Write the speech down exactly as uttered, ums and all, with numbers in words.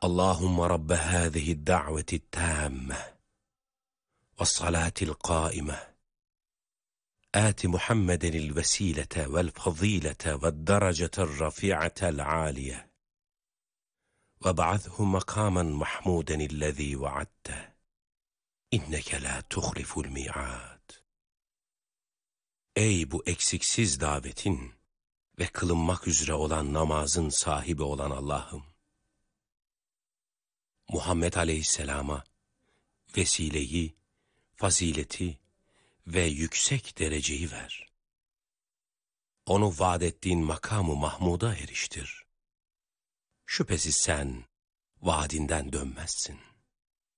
Allahümme Rabbe hâzihi da'veti tâmme ve salatil qâime آت محمد الوسيلة والفضيلة والدرجة الرفيعة العالية وابعثه مقاما محمودا الذي وعدته إنك لا تخلف الميعاد. Ey bu eksiksiz davetin ve kılınmak üzere olan namazın sahibi olan Allah'ım! Muhammed Aleyhisselam'a vesileyi, fazileti ve yüksek dereceyi ver. Onu vaad ettiğin makamı Mahmud'a eriştir. Şüphesiz sen vaadinden dönmezsin.